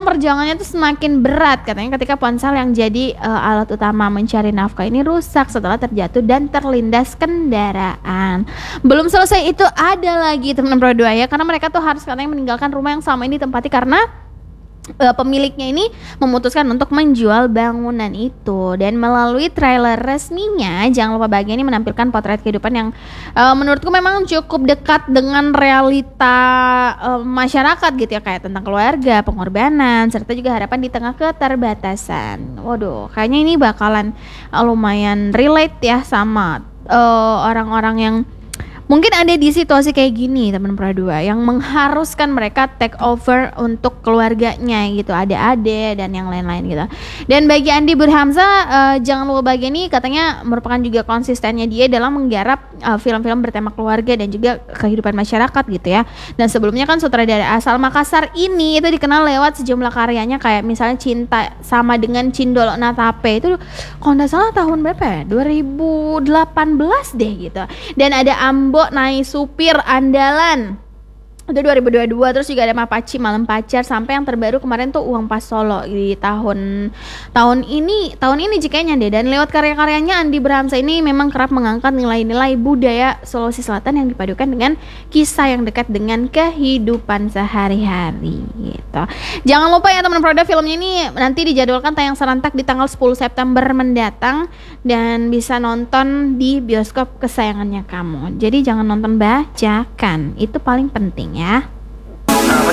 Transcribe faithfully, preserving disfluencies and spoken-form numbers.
perjuangannya tuh semakin berat katanya ketika ponsel yang jadi uh, alat utama mencari nafkah ini rusak setelah terjatuh dan terlindas kendaraan. Belum selesai itu ada lagi teman-teman berdua ya, karena mereka tuh harus katanya meninggalkan rumah yang selama ini ditempati karena Uh, pemiliknya ini memutuskan untuk menjual bangunan itu. Dan melalui trailer resminya, Jangan Lupa Bahagia ini menampilkan potret kehidupan yang uh, menurutku memang cukup dekat dengan realita uh, masyarakat gitu ya, kayak tentang keluarga, pengorbanan, serta juga harapan di tengah keterbatasan. Waduh, kayaknya ini bakalan uh, lumayan relate ya sama uh, orang-orang yang mungkin ada di situasi kayak gini teman Pradua, yang mengharuskan mereka take over untuk keluarganya gitu, adik-adik dan yang lain-lain gitu. Dan bagi Andi Burhamza, uh, Jangan Lupa Bahagia ini katanya merupakan juga konsistennya dia dalam menggarap uh, film-film bertema keluarga dan juga kehidupan masyarakat gitu ya. Dan sebelumnya kan sutradara asal Makassar ini itu dikenal lewat sejumlah karyanya, kayak misalnya Cinta Sama Dengan Cindolo Natape itu kalau nggak salah tahun berapa ya, dua ribu delapan belas deh gitu. Dan ada Ambo Naik Supir Andalan itu dua ribu dua puluh dua, terus juga ada Mapaci Malam Pacar, sampai yang terbaru kemarin tuh Uang Pas Solo di tahun tahun ini tahun ini jikanya deh. Dan lewat karya-karyanya Andi Burhamza ini memang kerap mengangkat nilai-nilai budaya Sulawesi Selatan yang dipadukan dengan kisah yang dekat dengan kehidupan sehari-hari gitu. Jangan lupa ya teman-teman Proda, filmnya ini nanti dijadwalkan tayang serentak di tanggal sepuluh September mendatang dan bisa nonton di bioskop kesayangannya kamu. Jadi jangan nonton bajakan, itu paling penting ya.